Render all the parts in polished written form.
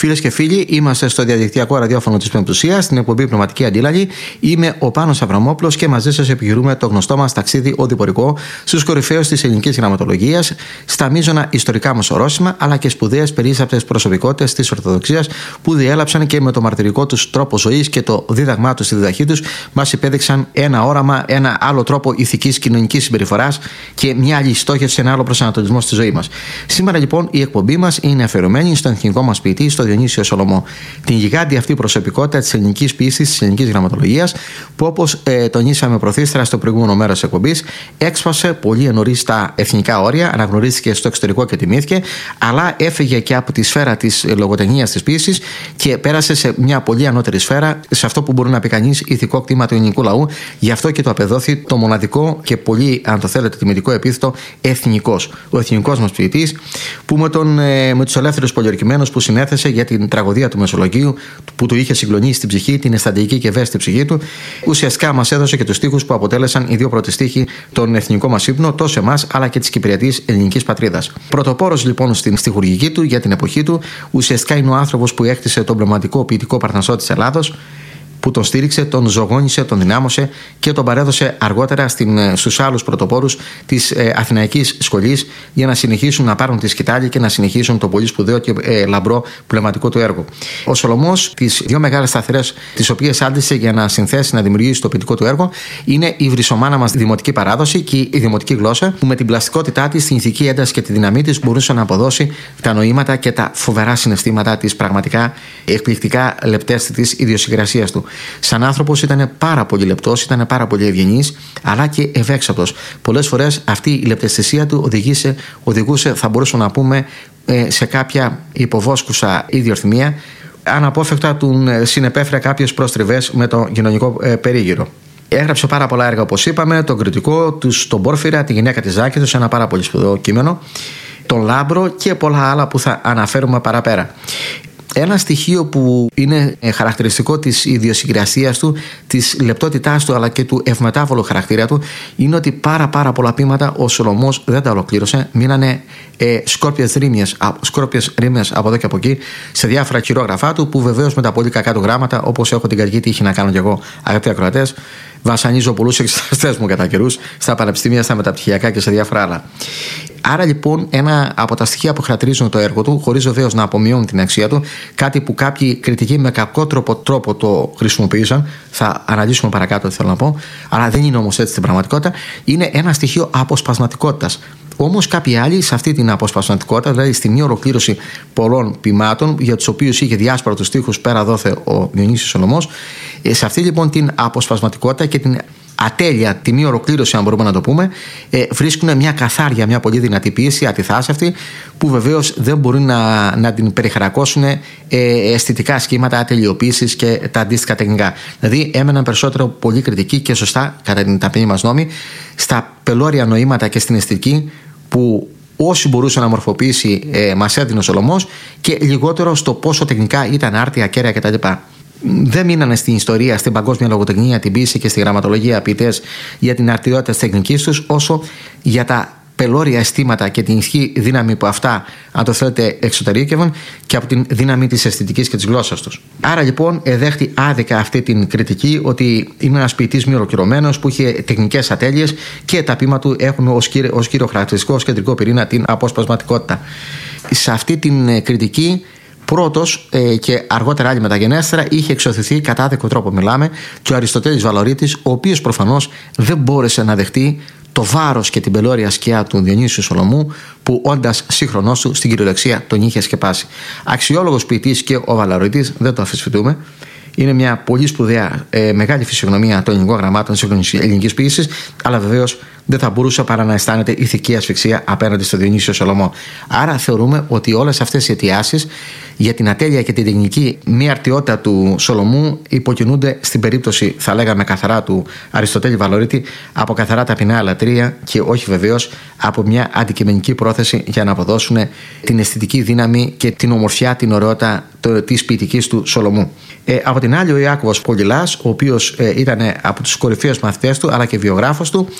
Φίλες και φίλοι, είμαστε στο διαδικτυακό ραδιόφωνο της Πεμπτουσίας, στην εκπομπή Πνευματική Αντίλαλη. Είμαι ο Πάνος Αβραμόπουλος και μαζί σας επιχειρούμε το γνωστό μας ταξίδι οδηπορικό στους κορυφαίους της ελληνικής γραμματολογίας, στα μείζωνα ιστορικά μας ορόσημα, αλλά και σπουδαίες περίσσαπτες προσωπικότητες της Ορθοδοξίας που διέλαψαν και με το μαρτυρικό τους τρόπο ζωής και το δίδαγμά τους στη διδαχή τους μας υπέδειξαν ένα όραμα, ένα άλλο τρόπο ηθικής κοινωνικής συμπεριφοράς και μια άλλη στόχευση, ένα άλλο προσανατολισμό στη ζωή μας. Σήμερα λοιπόν η εκπομπή μας είναι αφιερωμένη στον εθνικό μας ποιητή, στο Διονύσιο Σολωμό. Την γιγάντια αυτή προσωπικότητα της ελληνικής ποιήσης, της ελληνικής γραμματολογίας, που όπως τονίσαμε προθύστερα στο προηγούμενο μέρος της εκπομπής, έξπασε πολύ νωρίς τα εθνικά όρια, αναγνωρίστηκε στο εξωτερικό και τιμήθηκε, αλλά έφυγε και από τη σφαίρα της λογοτεχνίας της ποιήσης και πέρασε σε μια πολύ ανώτερη σφαίρα, σε αυτό που μπορεί να πει κανείς ηθικό κτήμα του ελληνικού λαού. Γι' αυτό και το απεδόθη το μοναδικό και πολύ, αν το θέλετε, τιμητικό επίθετο εθνικός. Ο εθνικός μας ποιητής, που με τους ελεύθερους πολιορκημένους που συνέθεσε για την τραγωδία του Μεσολογγίου, που του είχε συγκλονίσει την ψυχή, την αισθαντική και ευαίσθητη ψυχή του, ουσιαστικά μας έδωσε και τους στίχους που αποτέλεσαν οι δύο πρώτοι στίχοι των εθνικό μας ύπνο, τόσο εμάς αλλά και της κυπριατής ελληνικής πατρίδας. Πρωτοπόρος λοιπόν στην στιχουργική του για την εποχή του, ουσιαστικά είναι ο άνθρωπος που έκτισε τον πνευματικό ποιητικό παρνασσό της Ελλάδος, που τον στήριξε, τον ζωγόνισε, τον δυνάμωσε και τον παρέδωσε αργότερα στους άλλους πρωτοπόρους της Αθηναϊκής Σχολής για να συνεχίσουν να πάρουν τη σκητάλη και να συνεχίσουν το πολύ σπουδαίο και λαμπρό πνευματικό του έργο. Ο Σολωμός, τις δύο μεγάλες σταθερές τις οποίες άντλησε για να συνθέσει, να δημιουργήσει το ποιητικό του έργο, είναι η βρυσομάνα μας δημοτική παράδοση και η δημοτική γλώσσα, που με την πλαστικότητά της, την ηθική ένταση και τη δύναμή της μπορούσε να αποδώσει τα νοήματα και τα φοβερά συναισθήματα της πραγματικά εκπληκτικά λεπτές της ιδιοσυγκρασίας του. Σαν άνθρωπος ήταν πάρα πολύ λεπτός, ήταν πάρα πολύ ευγενής, αλλά και ευέξαπτος. Πολλές φορές αυτή η λεπταισθησία του οδηγούσε, θα μπορούσαμε να πούμε, σε κάποια υποβόσκουσα ιδιορθυμία. Αναπόφευκτα του συνεπέφερε κάποιες προστριβές με το κοινωνικό περίγυρο. Έγραψε πάρα πολλά έργα, όπως είπαμε, τον Κριτικό, τον Πόρφυρα, τη γυναίκα της Ζάκηθος, ένα πάρα πολύ σπουδαίο κείμενο, τον Λάμπρο και πολλά άλλα που θα αναφέρουμε παραπέρα. Ένα στοιχείο που είναι χαρακτηριστικό της ιδιοσυγκρασίας του, της λεπτότητάς του αλλά και του ευμετάβολου χαρακτήρα του, είναι ότι πάρα πολλά ποίηματα ο Σολωμός δεν τα ολοκλήρωσε. Μείνανε σκόρπιες ρήμες από εδώ και από εκεί σε διάφορα χειρόγραφά του, που βεβαίως με τα πολύ κακά του γράμματα, όπως έχω την κακή τύχη να κάνω κι εγώ, αγαπητοί ακροατές, βασανίζω πολλούς εξεταστές μου κατά καιρούς στα πανεπιστήμια, στα μεταπτυχιακά και σε διάφορα άλλα. Άρα λοιπόν ένα από τα στοιχεία που χαρακτηρίζουν το έργο του, χωρίς βεβαίως να απομειώνουν την αξία του, κάτι που κάποιοι κριτικοί με κακό τρόπο το χρησιμοποίησαν, θα αναλύσουμε παρακάτω τι θέλω να πω, αλλά δεν είναι όμως έτσι στην πραγματικότητα, είναι ένα στοιχείο αποσπασματικότητας. Όμως κάποιοι άλλοι σε αυτή την αποσπασματικότητα, δηλαδή στη μη ολοκλήρωση πολλών ποιμάτων, για τους οποίους είχε διάσπαρτους στίχους πέρα δόθε ο Διονύσιος Σολωμός, σε αυτή λοιπόν την αποσπασματικότητα και την ατέλεια, τη μη ολοκλήρωση, αν μπορούμε να το πούμε, βρίσκουν μια καθάρια, μια πολύ δυνατή πίεση, ατιθάσευτη, που βεβαίως δεν μπορούν να την περιχαρακώσουν αισθητικά σχήματα, ατελειοποίησης και τα αντίστοιχα τεχνικά. Δηλαδή έμεναν περισσότερο πολύ κριτικοί και σωστά, κατά την ταπεινή μας νόμη, στα πελώρια νοήματα και στην αισθητική που όσοι μπορούσε να μορφοποιήσει μας έδινε ο Σολωμός, και λιγότερο στο πόσο τεχνικά ήταν άρτια, ακέραια κτλ. Δεν μείνανε στην ιστορία, στην παγκόσμια λογοτεχνία, την ποίηση και στη γραμματολογία ποιητές για την αρτιότητα της τεχνικής τους, όσο για τα πελώρια αισθήματα και την ισχύ δύναμη που αυτά, αν το θέλετε, εξωτερήκευαν και από την δύναμη της αισθητικής και της γλώσσας τους. Άρα λοιπόν εδέχτη άδικα αυτή την κριτική ότι είναι ένας ποιητής μη ολοκληρωμένος που είχε τεχνικές ατέλειες και τα ποίηματα του έχουν ως κύριο χαρακτηριστικό, ως κεντρικό πυρήνα την αποσπασματικότητα. Σε αυτή την κριτική πρώτος και αργότερα άλλη μεταγενέστερα είχε εξωθηθεί κατά άδικο τρόπο, μιλάμε, και ο Αριστοτέλης Βαλωρίτης, ο οποίος προφανώς δεν μπόρεσε να δεχτεί το βάρος και την πελώρια σκιά του Διονύσιου Σολωμού, που όντας σύγχρονός του στην κυριολεξία τον είχε σκεπάσει. Αξιόλογος ποιητής και ο Βαλωρίτης, δεν το αμφισβητούμε. Είναι μια πολύ σπουδαία μεγάλη φυσιογνωμία των ελληνικών γραμμάτων της ελληνικής ποιήσης, αλλά βεβαίως δεν θα μπορούσε παρά να αισθάνεται ηθική ασφυξία απέναντι στο Διονύσιο Σολωμό. Άρα θεωρούμε ότι όλες αυτές οι αιτιάσεις για την ατέλεια και την τεχνική μη αρτιότητα του Σολωμού υποκινούνται στην περίπτωση, θα λέγαμε καθαρά, του Αριστοτέλη Βαλωρίτη από καθαρά ταπεινά αλατρεία και όχι βεβαίως από μια αντικειμενική πρόθεση για να αποδώσουν την αισθητική δύναμη και την ομορφιά, την ωραιότητα της ποιητικής του Σολωμού. Από την άλλη, ο Ιάκωβος Πολυλάς, ο οποίος ήταν από τους κορυφαίους μαθητές του αλλά και βιογράφος του,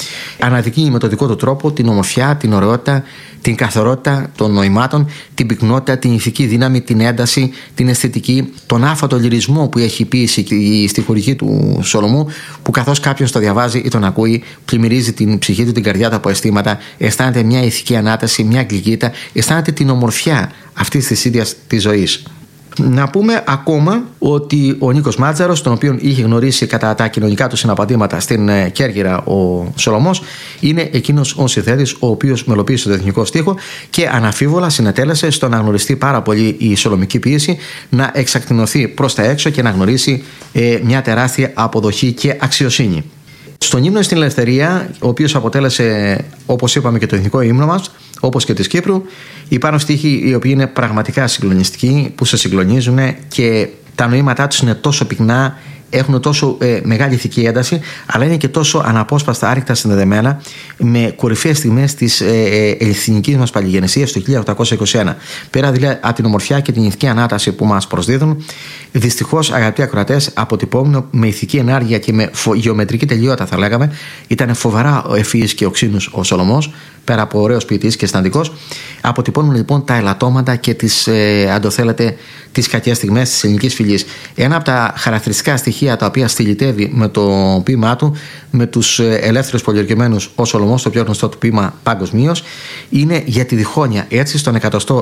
αναδεικνύει με τον δικό του τρόπο την ομορφιά, την ωραιότητα, την καθαρότητα των νοημάτων, την πυκνότητα, την ηθική δύναμη, την ένταση, την αισθητική, τον άφατο λυρισμό που έχει ποίησει η στιχουργική του Σολομού, που καθώς κάποιος το διαβάζει ή τον ακούει, πλημμυρίζει την ψυχή του, την καρδιά του από αισθήματα, αισθάνεται μια ηθική ανάταση, μια γλυκύτητα, αισθάνεται την ομορφιά αυτής της ίδιας της ζωής. Να πούμε ακόμα ότι ο Νίκος Μάτζαρος, τον οποίο είχε γνωρίσει κατά τα κοινωνικά του συναπατήματα στην Κέρκυρα ο Σολομός, είναι εκείνος ο συνθέτης ο οποίος μελοποίησε το εθνικό στίχο και αναφίβολα συνετέλεσε στο να γνωριστεί πάρα πολύ η σολομική ποίηση, να εξακτηνωθεί προς τα έξω και να γνωρίσει μια τεράστια αποδοχή και αξιοσύνη. Στον ύμνο στην Ελευθερία, ο οποίος αποτέλεσε, όπως είπαμε, και το εθνικό ύμνο μας, όπως και της Κύπρου, υπάρχουν στίχοι οι οποίοι είναι πραγματικά συγκλονιστικοί, που σε συγκλονίζουν και τα νοήματά τους είναι τόσο πυκνά, έχουν τόσο μεγάλη ηθική ένταση, αλλά είναι και τόσο αναπόσπαστα άρρηκτα συνδεδεμένα με κορυφαίες στιγμές της εθνικής μας παλιγενεσίας το 1821. Πέρα δηλαδή από την ομορφιά και την ηθική ανάταση που μας προσδίδουν, δυστυχώς, αγαπητοί ακροατές, αποτυπώνουν με ηθική ενάργεια και με γεωμετρική τελειότητα, θα λέγαμε. Ήταν φοβερά ευφυής και οξύνους ο Σολομός, πέρα από ωραίος ποιητής και αισθαντικός. Αποτυπώνουν λοιπόν τα ελαττώματα και τις, αν το θέλετε, τις κακές στιγμές της ελληνικής φυλής. Ένα από τα χαρακτηριστικά στοιχεία τα οποία στυλιτεύει με το ποίημά του, με τους ελεύθερους πολιορκημένους, ο Σολομός, το πιο γνωστό του ποίημα παγκοσμίως, είναι για τη διχόνοια. Έτσι, στον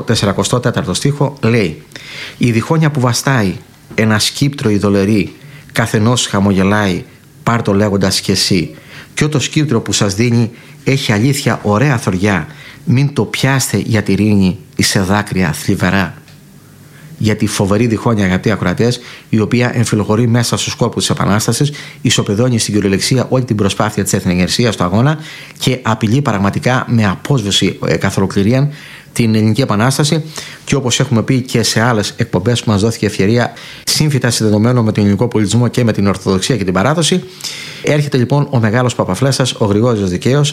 144ο στίχο λέει: «Η διχόνοια που βαστάει, ένα σκύπτρο ειδωλερή, καθενός χαμογελάει, πάρ' το λέγοντας κι εσύ. Κι ό το σκύπτρο που σας δίνει έχει αλήθεια ωραία θωριά, μην το πιάστε για τη ρήνη ή σε δάκρυα θλιβερά». Για τη φοβερή διχόνοια, αγαπητοί ακροατές, η οποία εμφυλοχωρεί μέσα στους κόρπους της Επανάστασης, ισοπεδώνει στην κυριολεξία όλη την προσπάθεια της εθνικεργασίας στο αγώνα και απειλεί πραγματικά με απόσβεση καθ' ολοκληρία την ελληνική επανάσταση. Και όπως έχουμε πει και σε άλλες εκπομπές που μας δόθηκε ευκαιρία, σύμφυτα συνδεδεμένο με τον ελληνικό πολιτισμό και με την Ορθοδοξία και την παράδοση, έρχεται λοιπόν ο μεγάλος Παπαφλέσσας, ο Γρηγόριος Δικαίος,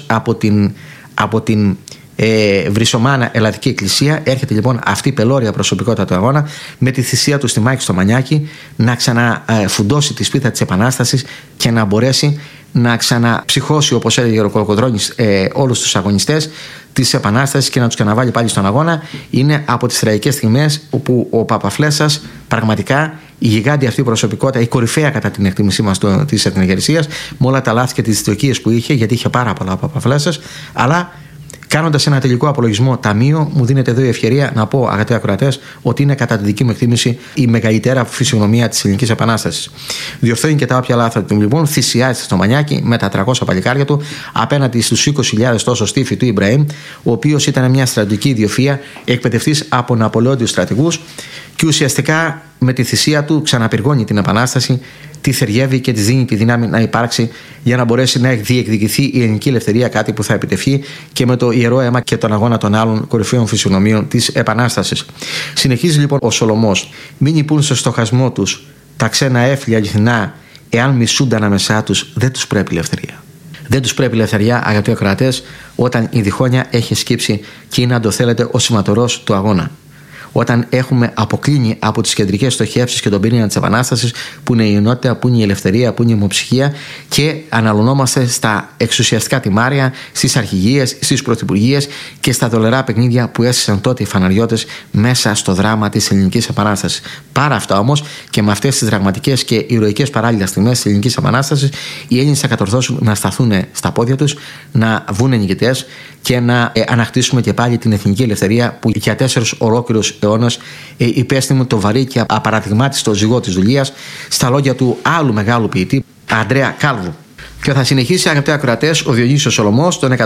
από την βρυσομάνα Ελλαδική Εκκλησία. Έρχεται λοιπόν αυτή η πελώρια προσωπικότητα του αγώνα με τη θυσία του στη μάχη στο Μανιάκι να ξαναφουντώσει τη σπίθα της Επανάστασης και να μπορέσει να ξαναψυχώσει, όπως έλεγε ο Κολοκοτρώνης, όλους τους αγωνιστές της Επανάστασης και να τους ξαναβάλει πάλι στον αγώνα. Είναι από τις τραγικές στιγμές όπου ο Παπαφλέσσας, πραγματικά η γιγάντια αυτή προσωπικότητα, η κορυφαία κατά την εκτίμησή μας της εθνικεργασίας, με όλα τα λάθη και τις δυστοκίες που είχε, γιατί είχε πάρα πολλά ο Παπαφλέσσας, αλλά κάνοντας ένα τελικό απολογισμό ταμείο, μου δίνεται εδώ η ευκαιρία να πω, αγαπητοί ακροατές, ότι είναι κατά τη δική μου εκτίμηση η μεγαλύτερα φυσιογνωμία της ελληνικής επανάστασης. Διορθώνει και τα όποια λάθη του, λοιπόν, θυσιάζεται στο Μανιάκι με τα 300 παλικάρια του απέναντι στους 20.000 τόσο στίφοι του Ιμπραήμ, ο οποίος ήταν μια στρατιωτική ιδιοφυΐα, εκπαιδευτής από Ναπολεόντιους στρατηγούς, και ουσιαστικά με τη θυσία του ξαναπυργώνει την Επανάσταση, τη θεριεύει και τη δίνει τη δύναμη να υπάρξει για να μπορέσει να διεκδικηθεί η ελληνική ελευθερία, κάτι που θα επιτευχθεί και με το ιερό αίμα και τον αγώνα των άλλων κορυφαίων φυσιογνωμίων της Επανάστασης. Συνεχίζει λοιπόν ο Σολομός: «Μην υπούν στο στοχασμό τους τα ξένα έφλια αληθινά, εάν μισούνταν ανάμεσά τους, δεν τους πρέπει ελευθερία». Δεν τους πρέπει ελευθερία, αγαπητοί ακροατές, όταν η διχόνοια έχει σκύψει και είναι, αν το θέλετε, ο σηματορός του αγώνα. Όταν έχουμε αποκλίνει από τις κεντρικές στοχεύσεις και τον πυρήνα της Επανάστασης, που είναι η ενότητα, που είναι η ελευθερία, που είναι η ομοψυχία, και αναλωνόμαστε στα εξουσιαστικά τιμάρια, στις αρχηγίες, στις πρωθυπουργίες και στα δολερά παιχνίδια που έστησαν τότε οι φαναριώτες μέσα στο δράμα της ελληνικής Επανάστασης. Παρά αυτά όμως, και με αυτές τις δραματικές και ηρωικές παράλληλα στιγμές της ελληνικής Επανάστασης, οι Έλληνες θα κατορθώσουν να σταθούν στα πόδια τους, να βγουν νικητές και να ανακτήσουμε και πάλι την εθνική ελευθερία που για 4 ολόκληρους αιώνες υπέστημε το βαρύ και απαρατηγμάτιστο ζυγό της δουλείας, στα λόγια του άλλου μεγάλου ποιητή, Ανδρέα Κάλβου. Και θα συνεχίσει, αγαπητοί ακροατές, ο Διονύσιος Σολομός, τον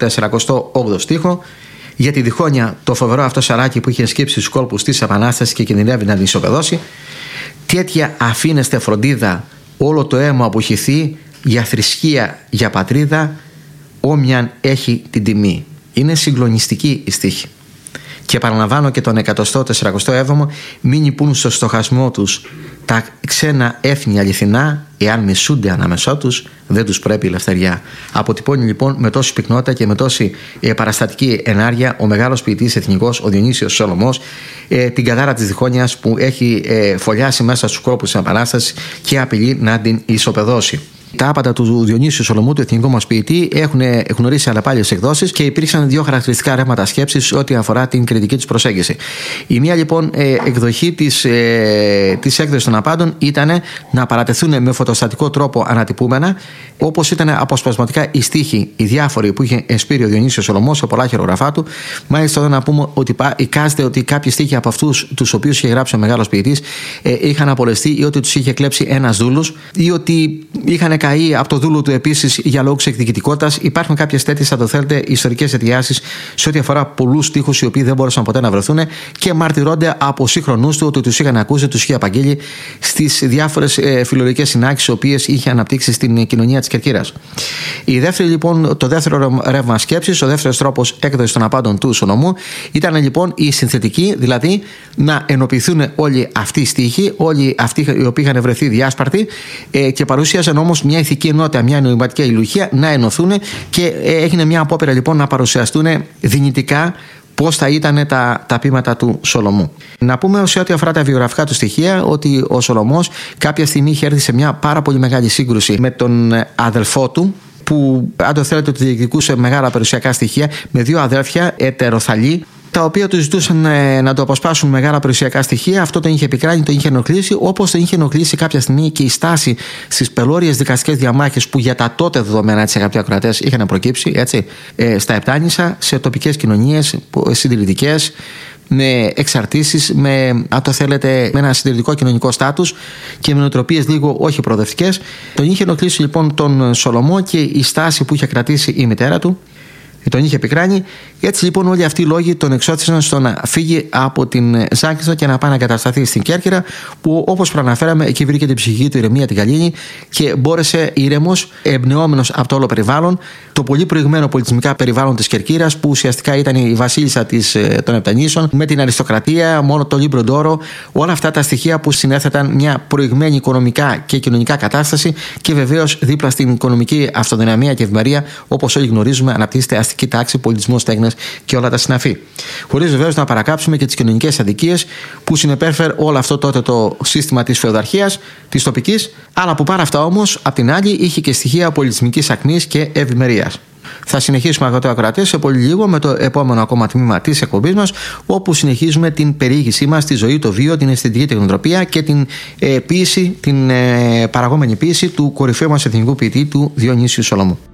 148ο στίχο, για τη διχόνοια, το φοβερό αυτό σαράκι που είχε σκύψει στους κόλπους της Επανάστασης και κινδυνεύει να την ισοπεδώσει. «Τέτοια αφήνεστε φροντίδα, όλο το αίμα αποχυθεί, για θρησκεία, για πατρίδα, όμοιαν έχει την τιμή». Είναι συγκλονιστική η στίχη. Και παραλαμβάνω και τον 147ο: «Μην υπούν στο στοχασμό τους τα ξένα έθνη αληθινά, εάν μισούνται ανάμεσά τους, δεν τους πρέπει ελευθεριά». Αποτυπώνει λοιπόν με τόση πυκνότητα και με τόση παραστατική ενάργεια ο μεγάλος ποιητής εθνικός, ο Διονύσιος Σολομός, την κατάρα της διχόνοιας που έχει φωλιάσει μέσα στους κόπους της Επανάστασης και απειλεί να την ισοπεδώσει. Τα άπαντα του Διονύσιου Σολομού, του εθνικού μας ποιητή, έχουν γνωρίσει αλλαπάλληλες εκδόσεις και υπήρξαν δύο χαρακτηριστικά ρεύματα σκέψης ό,τι αφορά την κριτική τους προσέγγιση. Η μία λοιπόν εκδοχή της έκδοσης των απάντων ήταν να παρατεθούν με φωτοστατικό τρόπο ανατυπούμενα, όπως ήταν αποσπασματικά οι στίχοι, οι διάφοροι που είχε εσπείρει ο Διονύσιος Σολομός σε πολλά χειρογραφά του. Μάλιστα, εδώ να πούμε ότι εικάζεται ότι κάποιοι στίχοι από αυτούς τους οποίους είχε γράψει ο μεγάλος ποιητής είχαν απολεστεί ή ότι τους είχε κλέψει ένας δούλος ή ότι είχαν καεί από το δούλο του επίσης για λόγους εκδικητικότητας. Υπάρχουν κάποιες τέτοιες, αν το θέλετε, ιστορικές αιτιάσεις σε ό,τι αφορά πολλούς στίχους οι οποίοι δεν μπόρεσαν ποτέ να βρεθούν και μαρτυρώνται από σύγχρονούς του ότι τους είχαν ακούσει, τους είχε απαγγείλει στις διάφορες φιλολογικές συνάξεις οι οποίες είχε αναπτύξει στην κοινωνία της Κερκύρας. Το δεύτερο ρεύμα σκέψης, ο δεύτερος τρόπος έκδοσης των απάντων του Σολομού ήταν λοιπόν η συνθετική, δηλαδή να ενοποιηθούν όλοι αυτοί οι στίχοι, όλοι αυτοί οι οποίοι είχαν βρεθεί διάσπαρτοι και παρουσίαζαν όμως μια ηθική ενότητα, μια νοηματική αλληλουχία να ενωθούν και έγινε μια απόπειρα λοιπόν να παρουσιαστούν δυνητικά πώς θα ήταν τα ποίηματα του Σολομού. Να πούμε σε ό,τι αφορά τα βιογραφικά του στοιχεία ότι ο Σολομός κάποια στιγμή είχε έρθει σε μια πάρα πολύ μεγάλη σύγκρουση με τον αδελφό του, που αν το θέλετε του διεκδικούσε μεγάλα περιουσιακά στοιχεία, με δύο αδέρφια ετεροθαλή, τα οποία του ζητούσαν να το αποσπάσουν μεγάλα περιουσιακά στοιχεία. Αυτό τον είχε επικράνει, τον είχε ενοχλήσει, όπως τον είχε ενοχλήσει κάποια στιγμή και η στάση στις πελώριες δικαστικές διαμάχες που για τα τότε δεδομένα, έτσι, αγαπητοί ακροατές, είχαν προκύψει έτσι, στα Επτάνησα, σε τοπικές κοινωνίες συντηρητικές, με εξαρτήσεις, αν το θέλετε, με ένα συντηρητικό κοινωνικό στάτους και με νοοτροπίες λίγο όχι προοδευτικές. Τον είχε ενοχλήσει λοιπόν τον Σολομό και η στάση που είχε κρατήσει η μητέρα του τον είχε επικράνει. Έτσι λοιπόν όλοι αυτοί οι λόγοι τον εξώθησαν στο να φύγει από την Ζάκυνθο και να πάει να εγκατασταθεί στην Κέρκυρα, που όπως προαναφέραμε εκεί βρήκε την ψυχική του ηρεμία την Γαλήνη και μπόρεσε ήρεμος, εμπνεόμενος από το όλο περιβάλλον, το πολύ προηγμένο πολιτισμικά περιβάλλον της Κερκύρας, που ουσιαστικά ήταν η βασίλισσα των Επτανήσων, με την αριστοκρατία, μόνο το Λίμπρο ντ'Όρο, όλα αυτά τα στοιχεία που συνέθεταν μια προηγμένη οικονομικά και κοινωνικά κατάσταση και βεβαίως δίπλα στην οικονομική αυτοδυναμία και ευημερία, όπως όλοι γνωρίζουμε, αναπτύσσεται αστική τάξη, πολιτισμός, τέχνες και όλα τα συναφή. Χωρίς βεβαίως να παρακάψουμε και τις κοινωνικές αδικίες που συνεπέφερε όλο αυτό τότε το σύστημα της φεουδαρχίας, της τοπικής, αλλά που πάρα αυτά όμως, απ' την άλλη, είχε και στοιχεία πολιτισμικής ακμής και ευημερίας. Θα συνεχίσουμε, αγαπητοί ακροατές, σε πολύ λίγο με το επόμενο ακόμα τμήμα της εκπομπής μας, όπου συνεχίζουμε την περιήγησή μας στη ζωή, το βίο, την αισθητική τεχνοτροπία και την ποίηση, την παραγόμενη ποίηση του κορυφαίου μας εθνικού ποιητή, του Διονύσιου Σολομού.